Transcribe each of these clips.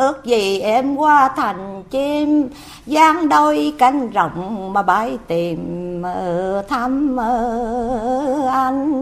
ước gì em qua thành chim, dang đôi cánh rộng mà bay tìm thăm anh.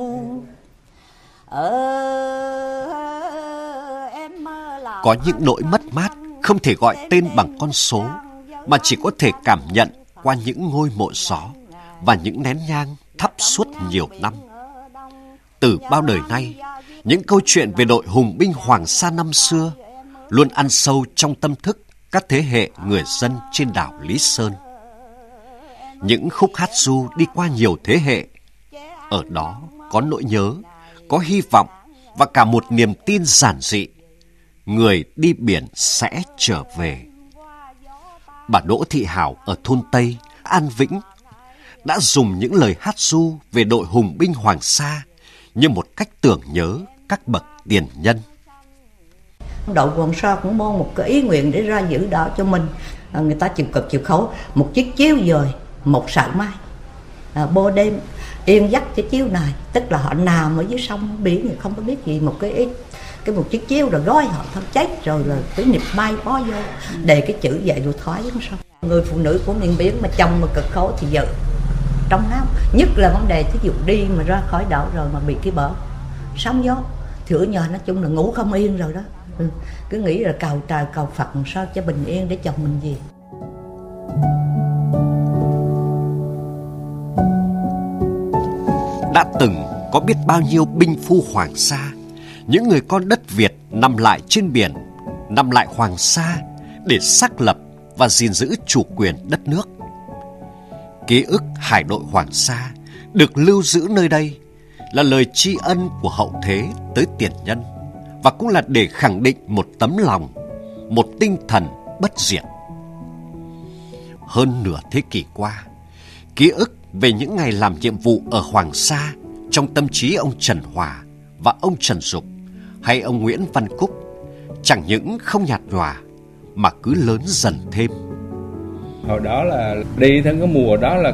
Có những nỗi mất mát không thể gọi tên bằng con số, mà chỉ có thể cảm nhận qua những ngôi mộ gió và những nén nhang thắp suốt nhiều năm. Từ bao đời nay, những câu chuyện về đội hùng binh Hoàng Sa năm xưa luôn ăn sâu trong tâm thức các thế hệ người dân trên đảo Lý Sơn. Những khúc hát ru đi qua nhiều thế hệ, ở đó có nỗi nhớ, có hy vọng và cả một niềm tin giản dị. Người đi biển sẽ trở về. Bà Đỗ Thị Hảo ở thôn Tây, An Vĩnh đã dùng những lời hát ru về đội hùng binh Hoàng Sa như một cách tưởng nhớ các bậc tiền nhân. Đội Hoàng Sa cũng mong một cái ý nguyện để ra giữ đảo cho mình. Người ta chịu cực chịu khổ, một chiếc chiếu dời, một sợi mai. Bô đêm yên dắt cái chiếu này, tức là họ nằm ở dưới sông biển thì không có biết gì, một chiếc chiếu rồi gói họ thôi, chết rồi là cái nịp mai bó vô để cái chữ vậy rồi thoái xuống sông. Người phụ nữ của miền biển mà chồng mà cực khổ thì vợ trong áo, nhất là vấn đề thí dụ đi mà ra khỏi đảo rồi mà bị cái bờ sóng gió thì ở nhà nói chung là ngủ không yên rồi đó. Cứ nghĩ là cầu trời cầu Phật sao cho bình yên để chồng mình về. Đã từng có biết bao nhiêu binh phu Hoàng Sa, những người con đất Việt nằm lại trên biển, nằm lại Hoàng Sa để xác lập và gìn giữ chủ quyền đất nước. Ký ức hải đội Hoàng Sa được lưu giữ nơi đây là lời tri ân của hậu thế tới tiền nhân, và cũng là để khẳng định một tấm lòng, một tinh thần bất diệt. Hơn nửa thế kỷ qua, ký ức về những ngày làm nhiệm vụ ở Hoàng Sa trong tâm trí ông Trần Hòa và ông Trần Dục hay ông Nguyễn Văn Cúc chẳng những không nhạt nhòa mà cứ lớn dần thêm. Hồi đó là đi theo cái mùa đó là